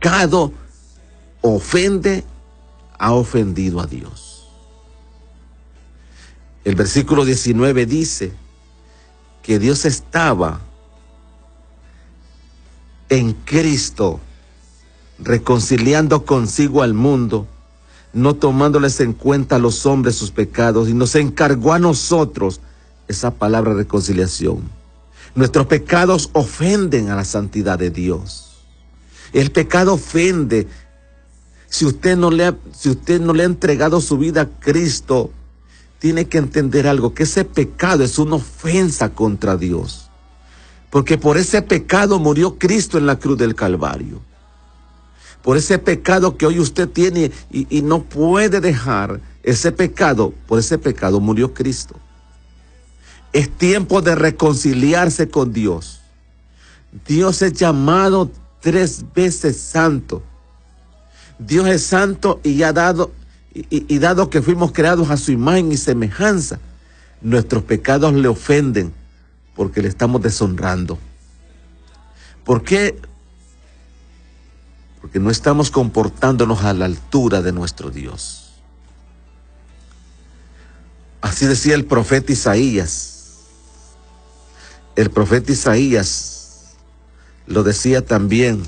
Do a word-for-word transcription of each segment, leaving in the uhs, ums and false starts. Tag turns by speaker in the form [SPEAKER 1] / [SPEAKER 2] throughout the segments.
[SPEAKER 1] pecado ofende, ha ofendido a Dios. El versículo diecinueve dice que Dios estaba en Cristo reconciliando consigo al mundo, no tomándoles en cuenta a los hombres sus pecados, y nos encargó a nosotros esa palabra reconciliación. Nuestros pecados ofenden a la santidad de Dios. El pecado ofende. Si usted no le ha, si usted no le ha entregado su vida a Cristo, tiene que entender algo, que ese pecado es una ofensa contra Dios. Porque por ese pecado murió Cristo en la cruz del Calvario. Por ese pecado que hoy usted tiene y, y no puede dejar, ese pecado, por ese pecado murió Cristo. Es tiempo de reconciliarse con Dios. Dios es llamado tres veces santo. Dios es santo y ha dado, y, y dado que fuimos creados a su imagen y semejanza, nuestros pecados le ofenden porque le estamos deshonrando. ¿Por qué? Porque no estamos comportándonos a la altura de nuestro Dios. Así decía el profeta Isaías. El profeta Isaías lo decía también.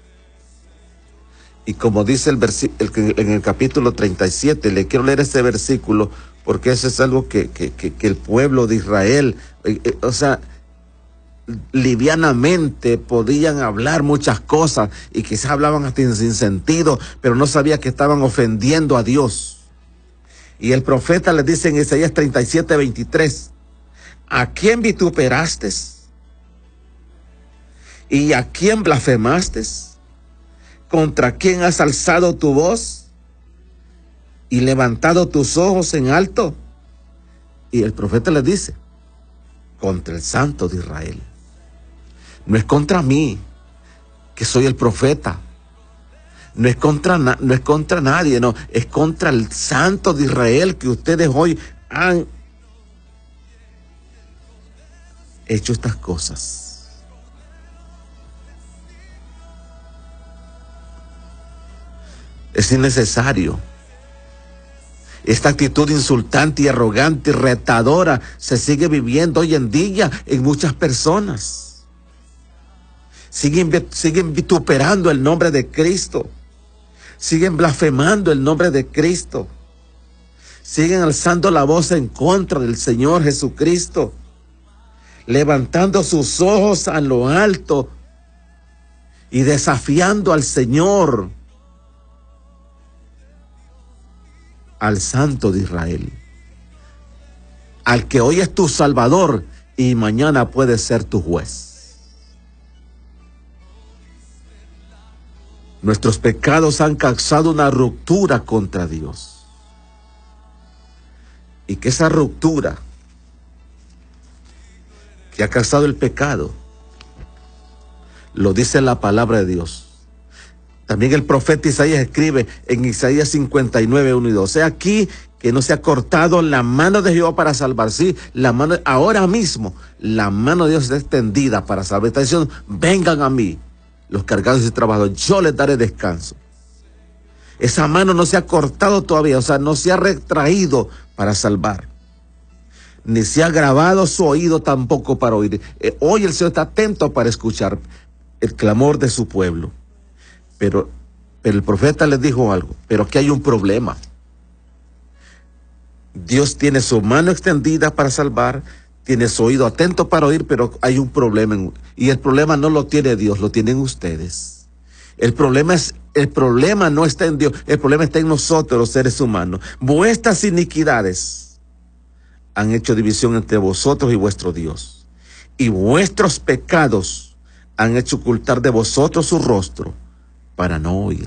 [SPEAKER 1] Y como dice el versículo en el capítulo treinta y siete, le quiero leer ese versículo porque eso es algo que, que, que, que el pueblo de Israel, eh, eh, o sea, livianamente podían hablar muchas cosas y quizás hablaban hasta sin sentido, pero no sabía que estaban ofendiendo a Dios. Y el profeta les dice en Isaías treinta y siete, veintitrés, ¿a quién vituperaste? ¿Y a quién blasfemaste? ¿Contra quién has alzado tu voz y levantado tus ojos en alto? Y el profeta les dice, contra el Santo de Israel. No es contra mí, que soy el profeta. No es contra, na, no es contra nadie, no. Es contra el Santo de Israel que ustedes hoy han hecho estas cosas. Es innecesario. Esta actitud insultante y arrogante y retadora se sigue viviendo hoy en día en muchas personas. Siguen, siguen vituperando el nombre de Cristo. Siguen blasfemando el nombre de Cristo. Siguen alzando la voz en contra del Señor Jesucristo. Levantando sus ojos a lo alto y desafiando al Señor, al Santo de Israel, al que hoy es tu Salvador y mañana puede ser tu juez. Nuestros pecados han causado una ruptura contra Dios. Y que esa ruptura que ha causado el pecado, lo dice la palabra de Dios. También el profeta Isaías escribe en Isaías cincuenta y nueve, uno y dos. He aquí que no se ha cortado la mano de Jehová para salvar. Sí, la mano, ahora mismo, la mano de Dios está extendida para salvar. Está diciendo, vengan a mí, los cargados y trabajados, yo les daré descanso. Esa mano no se ha cortado todavía, o sea, no se ha retraído para salvar. Ni se ha grabado su oído tampoco para oír. Eh, hoy el Señor está atento para escuchar el clamor de su pueblo. Pero, pero el profeta les dijo algo, pero aquí hay un problema. Dios tiene su mano extendida para salvar, tiene su oído atento para oír, pero hay un problema. En, y el problema no lo tiene Dios, lo tienen ustedes. El problema es, el problema no está en Dios, el problema está en nosotros, los seres humanos. Vuestras iniquidades han hecho división entre vosotros y vuestro Dios. Y vuestros pecados han hecho ocultar de vosotros su rostro para no oír.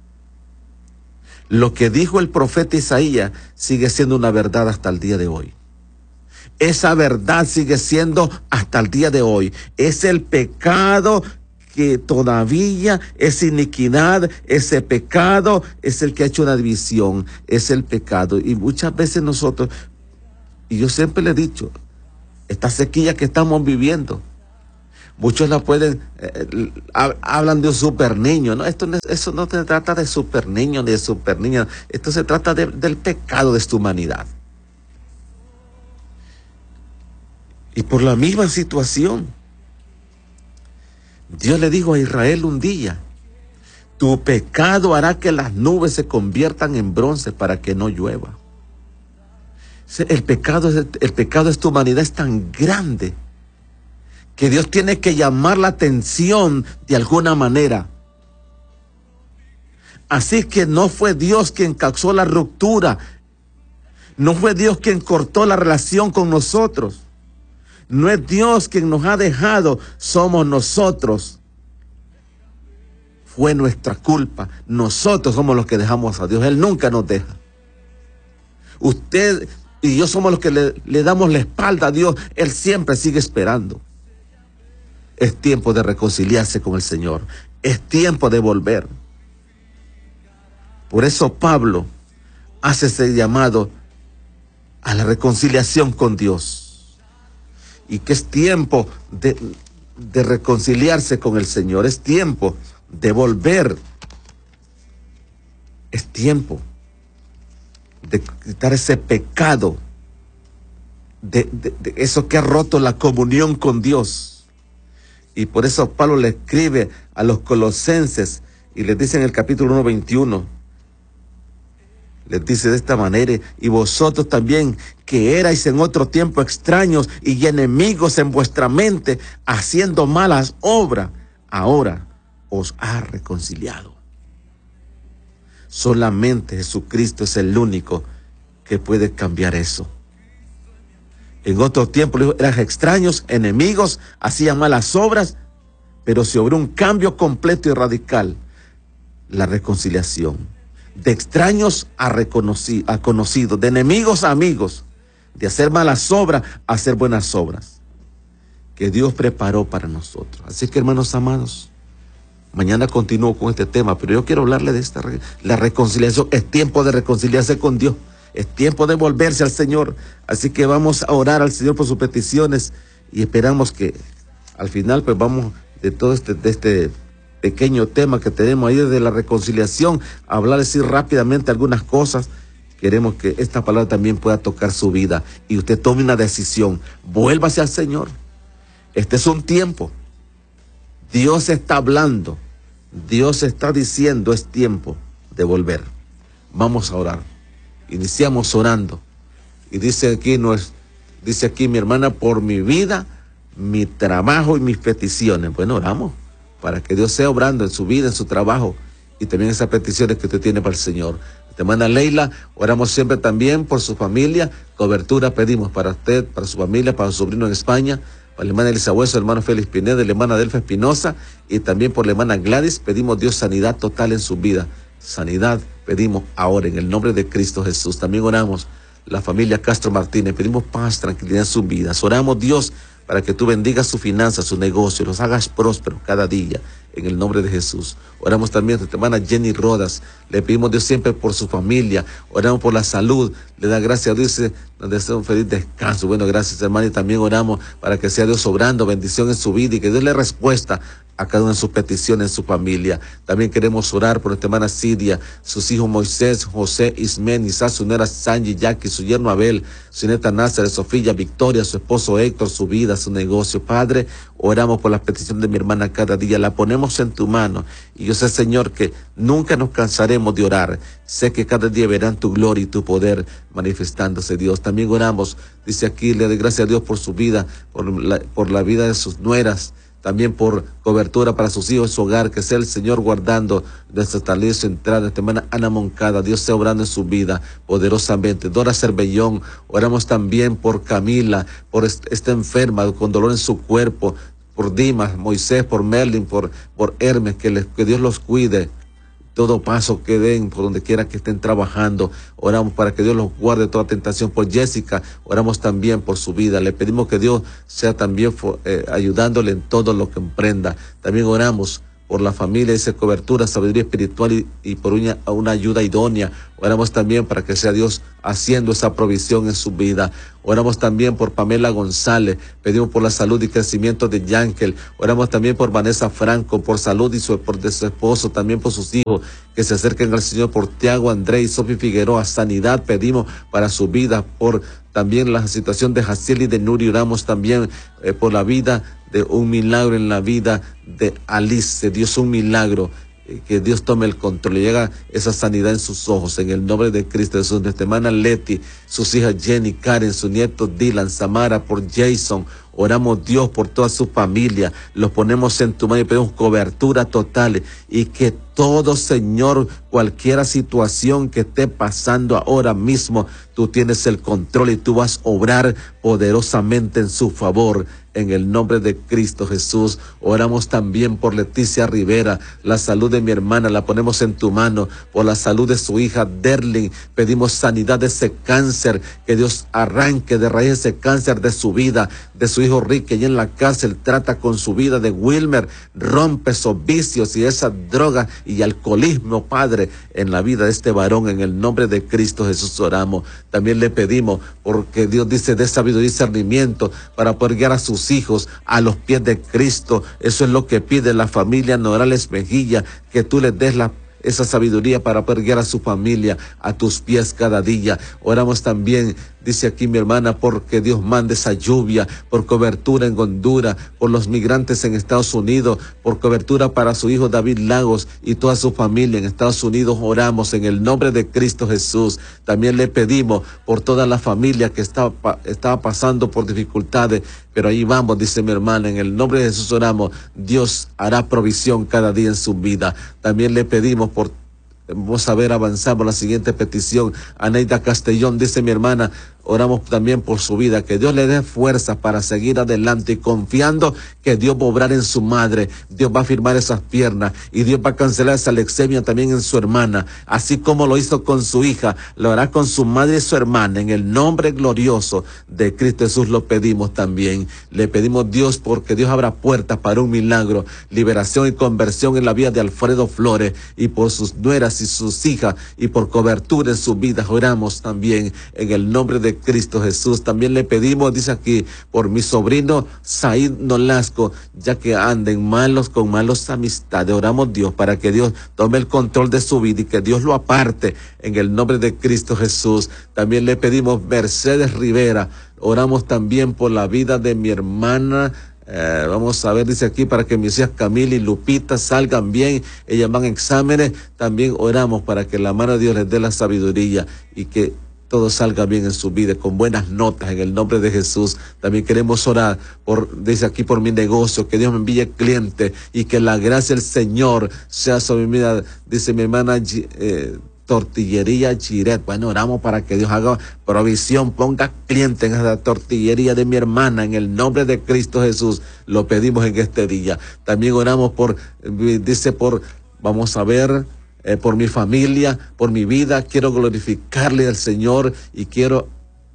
[SPEAKER 1] Lo que dijo el profeta Isaías sigue siendo una verdad hasta el día de hoy. Esa verdad sigue siendo hasta el día de hoy. Es el pecado que todavía es iniquidad, ese pecado es el que ha hecho una división, es el pecado. Y muchas veces nosotros, y yo siempre le he dicho, esta sequía que estamos viviendo, Muchos la pueden, eh, hablan de un super niño, ¿no? Esto no, eso no se trata de super niño ni de super niña, esto se trata de, del pecado de esta humanidad. Y por la misma situación, Dios le dijo a Israel un día: tu pecado hará que las nubes se conviertan en bronce para que no llueva. El pecado, el pecado de esta humanidad es tan grande que Dios tiene que llamar la atención de alguna manera. Así que no fue Dios quien causó la ruptura, no fue Dios quien cortó la relación con nosotros, no es Dios quien nos ha dejado, somos nosotros. Fue nuestra culpa, nosotros somos los que dejamos a Dios, Él nunca nos deja. Usted y yo somos los que le, le damos la espalda a Dios, Él siempre sigue esperando. Es tiempo de reconciliarse con el Señor. Es tiempo de volver. Por eso Pablo hace ese llamado a la reconciliación con Dios. Y que es tiempo de, de reconciliarse con el Señor. Es tiempo de volver. Es tiempo de quitar ese pecado. De, de, de eso que ha roto la comunión con Dios. Y por eso Pablo le escribe a los colosenses y les dice en el capítulo uno, veintiuno, les dice de esta manera: y vosotros también, que erais en otro tiempo extraños y enemigos en vuestra mente, haciendo malas obras, ahora os ha reconciliado. Solamente Jesucristo es el único que puede cambiar eso. En otro tiempo eran extraños, enemigos, hacían malas obras, pero se obró un cambio completo y radical, la reconciliación. De extraños a, reconocido, a conocidos, de enemigos a amigos, de hacer malas obras a hacer buenas obras, que Dios preparó para nosotros. Así que, hermanos amados, mañana continúo con este tema, pero yo quiero hablarle de esta, la reconciliación. Es tiempo de reconciliarse con Dios. Es tiempo de volverse al Señor. Así que vamos a orar al Señor por sus peticiones y esperamos que al final pues vamos de todo este, de este pequeño tema que tenemos ahí de la reconciliación, a hablar así rápidamente algunas cosas. Queremos que esta palabra también pueda tocar su vida y usted tome una decisión. Vuélvase al Señor. Este es un tiempo. Dios está hablando. Dios está diciendo: es tiempo de volver. Vamos a orar. Iniciamos orando. Y dice aquí, no es, dice aquí mi hermana: por mi vida, mi trabajo y mis peticiones. Bueno, oramos para que Dios sea obrando en su vida, en su trabajo y también esas peticiones que usted tiene para el Señor. Te manda Leila, oramos siempre también por su familia. Cobertura pedimos para usted, para su familia, para su sobrino en España, para la hermana Elisa Hueso, el hermano Félix Pineda, la hermana Delfa Espinosa y también por la hermana Gladys. Pedimos Dios sanidad total en su vida. Sanidad pedimos ahora en el nombre de Cristo Jesús. También oramos la familia Castro Martínez, pedimos paz, tranquilidad en sus vidas. Oramos, Dios, para que tú bendigas su finanza, su negocio, los hagas prósperos cada día, en el nombre de Jesús. Oramos también a nuestra hermana Jenny Rodas, le pedimos Dios siempre por su familia, oramos por la salud, le da gracias a Dios, nos desea un feliz descanso. Bueno, gracias, hermana, y también oramos para que sea Dios obrando bendición en su vida y que Dios le respuesta a cada una de sus peticiones en su familia. También queremos orar por nuestra hermana Sidia, sus hijos Moisés, José, Ismen, Isaac, su nera Sanji, Jackie, su yerno Abel, su nieta Názaret, Sofía, Victoria, su esposo Héctor, su vida, su negocio. Padre, oramos por las peticiones de mi hermana cada día, la ponemos en tu mano. Y yo sé, Señor, que nunca nos cansaremos de orar. Sé que cada día verán tu gloria y tu poder manifestándose, Dios. También oramos, dice aquí, le doy gracias a Dios por su vida, por la, por la vida de sus nueras, también por cobertura para sus hijos, su hogar, que sea el Señor guardando nuestra salida y su entrada. Nuestra hermana Ana Moncada, Dios sea obrando en su vida poderosamente. Dora Cervellón, oramos también por Camila, por esta enferma con dolor en su cuerpo, por Dimas, Moisés, por Merlin, por, por Hermes, que, les, que Dios los cuide. Todo paso que den, por donde quiera que estén trabajando, oramos para que Dios los guarde de toda tentación. Por Jessica, oramos también por su vida. Le pedimos que Dios sea también eh, ayudándole en todo lo que emprenda. También oramos por la familia, esa cobertura, sabiduría espiritual y, y por una, una ayuda idónea. Oramos también para que sea Dios haciendo esa provisión en su vida. Oramos también por Pamela González, pedimos por la salud y crecimiento de Yankel. Oramos también por Vanessa Franco, por salud y su, por de su esposo, también por sus hijos que se acerquen al Señor, por Tiago, André y Sofi Figueroa, sanidad pedimos para su vida, por también la situación de Jaciel y de Nuri. Oramos también eh, por la vida de un milagro en la vida de Alice. Dios, un milagro. Que Dios tome el control y llega esa sanidad en sus ojos, en el nombre de Cristo Jesús. Nuestra hermana Leti, sus hijas Jenny, Karen, su nieto Dylan, Samara, por Jason. Oramos, Dios, por toda su familia, los ponemos en tu mano y pedimos cobertura total, y que todo, Señor, cualquier situación que esté pasando ahora mismo, tú tienes el control y tú vas a obrar poderosamente en su favor. En el nombre de Cristo Jesús, oramos también por Leticia Rivera, la salud de mi hermana, la ponemos en tu mano, por la salud de su hija Derlin, pedimos sanidad de ese cáncer, que Dios arranque de raíz ese cáncer de su vida, de su hijo Rick, que ya en la cárcel trata con su vida, de Wilmer, rompe esos vicios y esa droga y alcoholismo, Padre, en la vida de este varón, en el nombre de Cristo Jesús oramos. También le pedimos, porque Dios dice, de sabiduría y discernimiento para poder guiar a sus hijos a los pies de Cristo. Eso es lo que pide la familia Norales Mejía, que tú les des la esa sabiduría para poder guiar a su familia a tus pies cada día. Oramos también, dice aquí mi hermana, porque Dios mande esa lluvia, por cobertura en Honduras, por los migrantes en Estados Unidos, por cobertura para su hijo David Lagos y toda su familia en Estados Unidos. Oramos en el nombre de Cristo Jesús. También le pedimos por toda la familia que estaba, estaba pasando por dificultades, pero ahí vamos, dice mi hermana, en el nombre de Jesús oramos. Dios hará provisión cada día en su vida. También le pedimos por, vamos a ver, avanzamos la siguiente petición. Aneida Castellón, dice mi hermana, oramos también por su vida, que Dios le dé fuerza para seguir adelante y confiando que Dios va a obrar en su madre, Dios va a firmar esas piernas y Dios va a cancelar esa leucemia también en su hermana, así como lo hizo con su hija, lo hará con su madre y su hermana. En el nombre glorioso de Cristo Jesús lo pedimos también. Le pedimos, Dios, porque Dios abra puertas para un milagro, liberación y conversión en la vida de Alfredo Flores y por sus nueras y sus hijas y por cobertura en su vida. Oramos también en el nombre de Cristo Jesús. También le pedimos, dice aquí, por mi sobrino Said Nolasco, ya que anden malos con malos amistades. Oramos, Dios, para que Dios tome el control de su vida y que Dios lo aparte en el nombre de Cristo Jesús. También le pedimos Mercedes Rivera. Oramos también por la vida de mi hermana. Eh, vamos a ver, dice aquí, para que mis hijas Camila y Lupita salgan bien, ellas van a exámenes. También oramos para que la mano de Dios les dé la sabiduría y que todo salga bien en su vida, con buenas notas, en el nombre de Jesús. También queremos orar por, dice aquí, por mi negocio, que Dios me envíe clientes y que la gracia del Señor sea sobre mi vida, dice mi hermana eh, Tortillería Giret. Bueno, oramos para que Dios haga provisión, ponga cliente en esa tortillería de mi hermana, en el nombre de Cristo Jesús. Lo pedimos en este día. También oramos por, dice por, vamos a ver, Eh, por mi familia, por mi vida. Quiero glorificarle al Señor y quiero,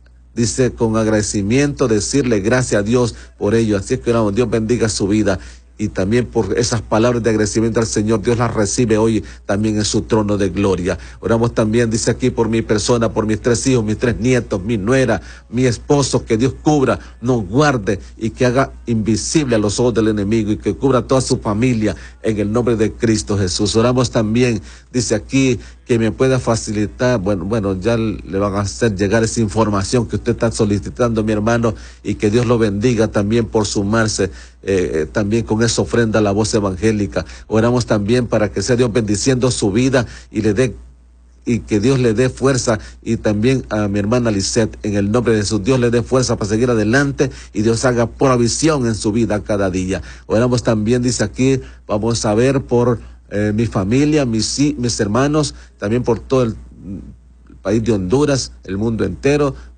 [SPEAKER 1] dice, con agradecimiento decirle gracias a Dios por ello. Así es que oramos, Dios bendiga su vida. Y también por esas palabras de agradecimiento al Señor, Dios las recibe hoy también en su trono de gloria. Oramos también, dice aquí, por mi persona, por mis tres hijos, mis tres nietos, mi nuera, mi esposo, que Dios cubra, nos guarde y que haga invisible a los ojos del enemigo y que cubra a toda su familia en el nombre de Cristo Jesús. Oramos también, dice aquí, que me pueda facilitar, bueno, bueno, ya le van a hacer llegar esa información que usted está solicitando, mi hermano, y que Dios lo bendiga también por sumarse eh, también con esa ofrenda a la voz evangélica. Oramos también para que sea Dios bendiciendo su vida y le dé, y que Dios le dé fuerza, y también a mi hermana Lisette, en el nombre de Jesús, Dios le dé fuerza para seguir adelante y Dios haga provisión en su vida cada día. Oramos también, dice aquí, vamos a ver por Eh, mi familia, mis, mis hermanos, también por todo el país de Honduras, el mundo entero,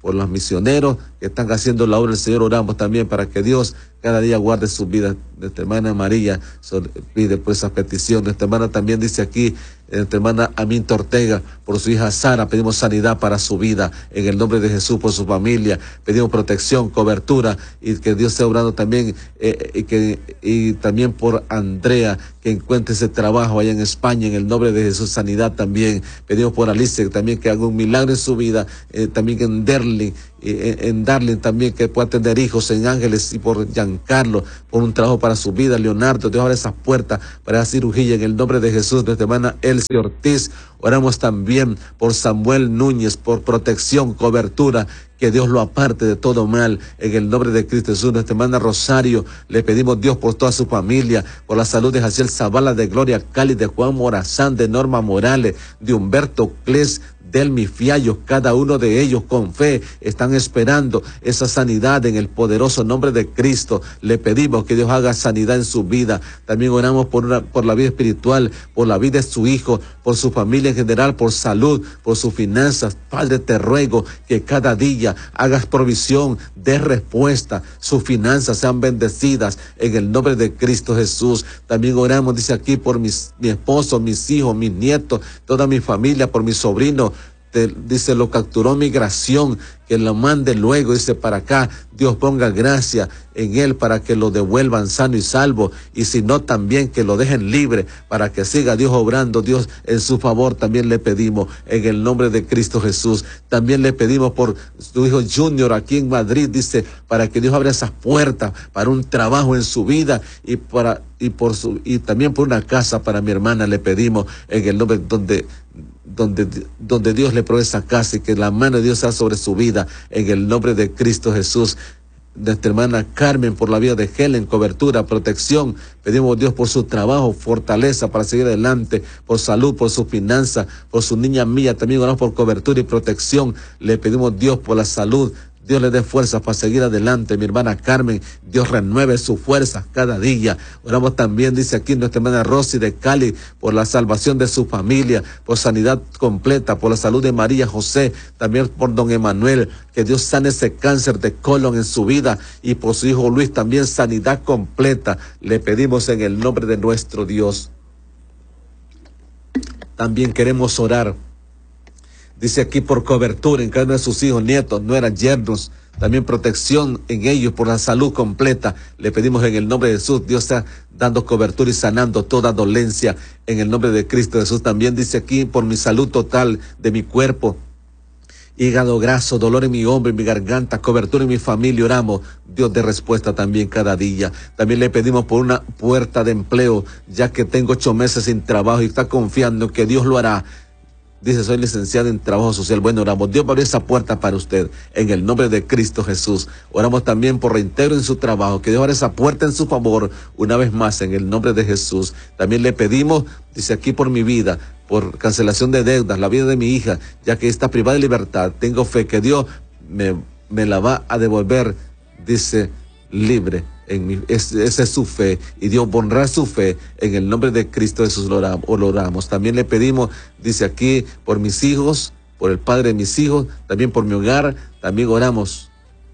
[SPEAKER 1] por los misioneros que están haciendo la obra del Señor. Oramos también para que Dios cada día guarde su vida. Nuestra hermana María pide por esas peticiones. Nuestra hermana también dice aquí, nuestra hermana Aminta Ortega, por su hija Sara, pedimos sanidad para su vida, en el nombre de Jesús, por su familia, pedimos protección, cobertura, y que Dios esté obrando también, eh, y, que, y también por Andrea, que encuentre ese trabajo allá en España, en el nombre de Jesús, sanidad también. Pedimos por Alicia, también que haga un milagro en su vida, eh, también en Derling, eh, en Darling también, que pueda tener hijos en Ángeles, y por Giancarlo, por un trabajo para su vida. Leonardo, Dios abre esas puertas para la cirugía, en el nombre de Jesús. Nuestra hermana Elsie Ortiz, oramos también por Samuel Núñez, por protección, cobertura, que Dios lo aparte de todo mal, en el nombre de Cristo Jesús. Nuestra hermana Rosario, le pedimos Dios por toda su familia, por la salud de Jaciel Zavala, de Gloria Cali, de Juan Morazán, de Norma Morales, de Humberto Cles, Delmi Fiallo. Cada uno de ellos con fe están esperando esa sanidad en el poderoso nombre de Cristo. Le pedimos que Dios haga sanidad en su vida. También oramos por, una, por la vida espiritual, por la vida de su hijo, por su familia en general, por salud, por sus finanzas. Padre, te ruego que cada día hagas provisión, de respuesta, sus finanzas sean bendecidas en el nombre de Cristo Jesús. También oramos, dice aquí, por mis, mi esposo, mis hijos, mis nietos, toda mi familia, por mi sobrino. Te, dice, lo capturó migración, que lo mande luego, dice, para acá. Dios ponga gracia en él para que lo devuelvan sano y salvo, y si no, también que lo dejen libre para que siga Dios obrando, Dios en su favor. También le pedimos en el nombre de Cristo Jesús. También le pedimos por su hijo Junior aquí en Madrid, dice, para que Dios abra esas puertas para un trabajo en su vida, y para y por su y también por una casa para mi hermana. Le pedimos en el nombre donde donde donde Dios le provee esa casa, y que la mano de Dios sea sobre su vida en el nombre de Cristo Jesús. Nuestra hermana Carmen, por la vida de Helen, cobertura, protección. Pedimos Dios por su trabajo, fortaleza para seguir adelante, por salud, por su finanza, por su niña Mía. También oramos por cobertura y protección. Le pedimos Dios por la salud. Dios le dé fuerzas para seguir adelante. Mi hermana Carmen, Dios renueve sus fuerzas cada día. Oramos también, dice aquí nuestra hermana Rosy de Cali, por la salvación de su familia, por sanidad completa, por la salud de María José, también por don Emanuel, que Dios sane ese cáncer de colon en su vida, y por su hijo Luis también sanidad completa. Le pedimos en el nombre de nuestro Dios. También queremos orar, dice aquí, por cobertura en cada uno de sus hijos, nietos, nueras, yernos, también protección en ellos, por la salud completa. Le pedimos en el nombre de Jesús, Dios está dando cobertura y sanando toda dolencia en el nombre de Cristo Jesús. También dice aquí, por mi salud total de mi cuerpo, hígado graso, dolor en mi hombro, en mi garganta, cobertura en mi familia. Oramos, Dios de respuesta también cada día. También le pedimos por una puerta de empleo, ya que tengo ocho meses sin trabajo y está confiando que Dios lo hará. Dice, soy licenciado en trabajo social. Bueno, oramos, Dios va a abrir esa puerta para usted en el nombre de Cristo Jesús. Oramos también por reintegro en su trabajo, que Dios abra esa puerta en su favor una vez más en el nombre de Jesús. También le pedimos, dice aquí, por mi vida, por cancelación de deudas, la vida de mi hija, ya que está privada de libertad. Tengo fe que Dios me, me la va a devolver, dice, libre. En mi, es, esa es su fe, y Dios pondrá su fe en el nombre de Cristo Jesús. Lo oramos, lo oramos. También le pedimos, dice aquí, por mis hijos, por el padre de mis hijos, también por mi hogar. También oramos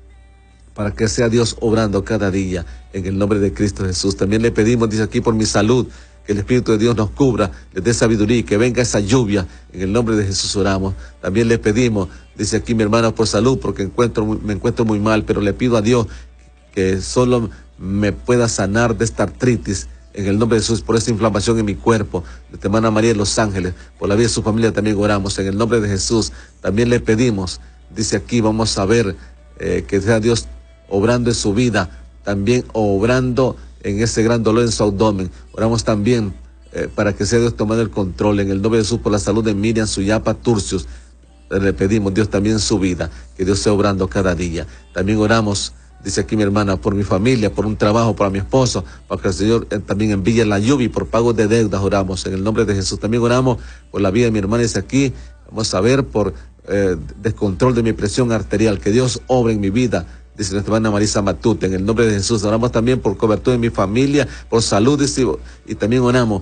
[SPEAKER 1] para que sea Dios obrando cada día en el nombre de Cristo Jesús. También le pedimos, dice aquí, por mi salud, que el Espíritu de Dios nos cubra, les dé sabiduría y que venga esa lluvia. En el nombre de Jesús oramos. También le pedimos, dice aquí mi hermano, por salud, porque encuentro, me encuentro muy mal, pero le pido a Dios que solo me pueda sanar de esta artritis en el nombre de Jesús, por esta inflamación en mi cuerpo. Nuestra hermana María de Los Ángeles, por la vida de su familia también oramos en el nombre de Jesús. También le pedimos, dice aquí, vamos a ver eh, que sea Dios obrando en su vida, también obrando en ese gran dolor en su abdomen. Oramos también eh, para que sea Dios tomando el control en el nombre de Jesús, por la salud de Miriam Suyapa Turcios. Le pedimos, Dios, también en su vida, que Dios sea obrando cada día. También oramos, dice aquí mi hermana, por mi familia, por un trabajo, para mi esposo, para que el Señor eh, también envíe la lluvia, y por pago de deudas oramos en el nombre de Jesús. También oramos por la vida de mi hermana, dice aquí, vamos a ver, por eh, descontrol de mi presión arterial, que Dios obre en mi vida, dice nuestra hermana Marisa Matute, en el nombre de Jesús. Oramos también por cobertura de mi familia, por salud, dice, y también oramos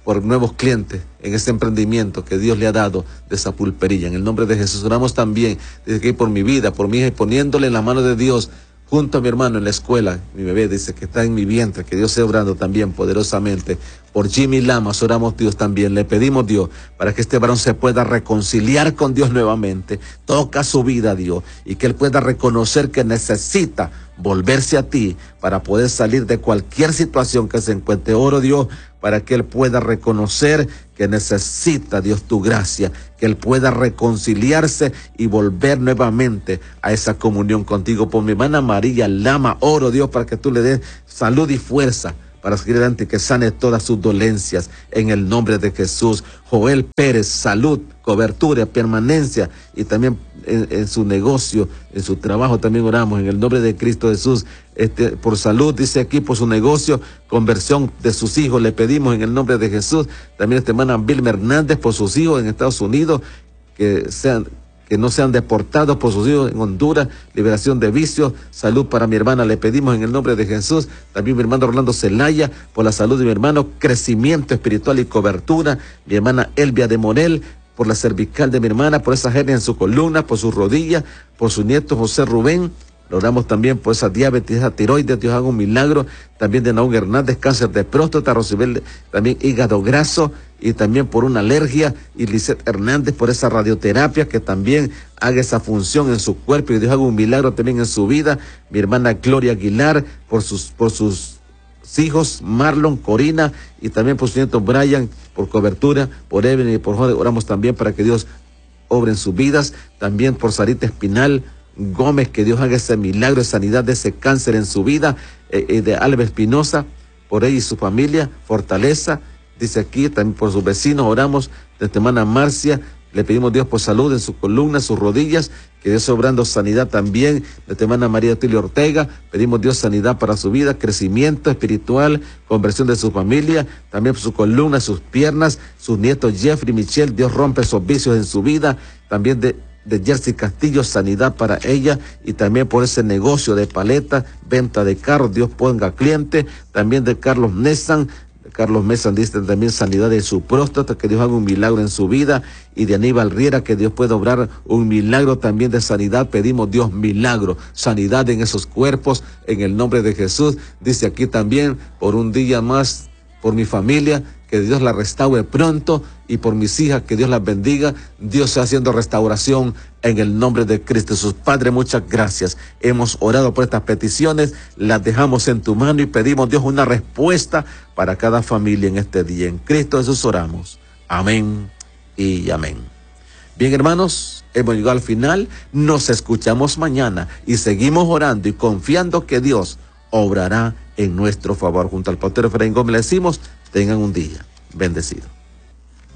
[SPEAKER 1] por nuevos clientes en este emprendimiento que Dios le ha dado de esa pulpería. En el nombre de Jesús oramos también desde aquí por mi vida, por mi hija, y poniéndole en la mano de Dios junto a mi hermano en la escuela. Mi bebé dice que está en mi vientre, que Dios esté obrando también poderosamente. Por Jimmy Lamas oramos Dios también, le pedimos Dios para que este varón se pueda reconciliar con Dios nuevamente. Toca su vida, Dios, y que él pueda reconocer que necesita volverse a ti para poder salir de cualquier situación que se encuentre. Oro, Dios, para que él pueda reconocer que necesita, Dios, tu gracia, que él pueda reconciliarse y volver nuevamente a esa comunión contigo. Por mi hermana María Lama, oro, Dios, para que tú le des salud y fuerza para seguir adelante, que sane todas sus dolencias en el nombre de Jesús. Joel Pérez, salud, cobertura, permanencia, y también en, en su negocio, en su trabajo también oramos en el nombre de Cristo Jesús. Este, por salud, dice aquí, por su negocio, conversión de sus hijos, le pedimos en el nombre de Jesús. También esta hermana Vilma Hernández, por sus hijos en Estados Unidos, que sean que no sean deportados por sus hijos en Honduras, liberación de vicios, salud para mi hermana, le pedimos en el nombre de Jesús. También mi hermano Orlando Zelaya, por la salud de mi hermano, crecimiento espiritual y cobertura. Mi hermana Elvia de Morel, por la cervical de mi hermana, por esa hernia en su columna, por sus rodillas, por su nieto José Rubén. Lo oramos también por esa diabetes, esa tiroides, Dios haga un milagro. También de Naúl Hernández, cáncer de próstata, Rosibel, también hígado graso, y también por una alergia. Y Lisette Hernández por esa radioterapia, que también haga esa función en su cuerpo y Dios haga un milagro también en su vida. Mi hermana Gloria Aguilar, por sus, por sus hijos, Marlon, Corina, y también por su nieto Brian, por cobertura, por Evelyn y por Jorge. Oramos también para que Dios obre en sus vidas. También por Sarita Espinal Gómez, que Dios haga ese milagro de sanidad de ese cáncer en su vida, eh, eh, de Alba Espinosa, por ella y su familia, fortaleza, dice aquí, también por sus vecinos oramos, de esta hermana Marcia, le pedimos Dios por salud en sus columnas, sus rodillas, que Dios obrando sanidad también, de esta hermana María Tilio Ortega, pedimos Dios sanidad para su vida, crecimiento espiritual, conversión de su familia, también por sus columnas, sus piernas, sus nietos Jeffrey y Michelle, Dios rompe esos vicios en su vida, también de de Jersey Castillo, sanidad para ella, y también por ese negocio de paleta, venta de carros, Dios ponga cliente, también de Carlos Nesan, Carlos Mesan dice también sanidad de su próstata, que Dios haga un milagro en su vida, y de Aníbal Riera, que Dios pueda obrar un milagro también de sanidad. Pedimos Dios milagro, sanidad en esos cuerpos, en el nombre de Jesús. Dice aquí también, por un día más, por mi familia, que Dios la restaure pronto, y por mis hijas, que Dios las bendiga. Dios está haciendo restauración en el nombre de Cristo Jesús. Padre, muchas gracias. Hemos orado por estas peticiones, las dejamos en tu mano y pedimos, Dios, una respuesta para cada familia en este día. En Cristo Jesús oramos. Amén y amén. Bien, hermanos, hemos llegado al final. Nos escuchamos mañana y seguimos orando y confiando que Dios obrará en nuestro favor. Junto al pastor Efraín Gómez le decimos, tengan un día bendecido.